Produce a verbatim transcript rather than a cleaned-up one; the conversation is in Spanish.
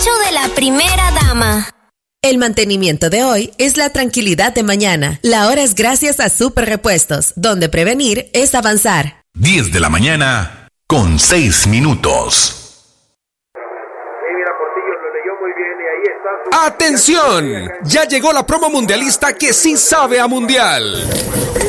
capricho de la primera dama. El mantenimiento de hoy es la tranquilidad de mañana. La hora es gracias a Super Repuestos, donde prevenir es avanzar. diez de la mañana con seis minutos. ¡Atención! Ya llegó la promo mundialista que sí sabe a mundial.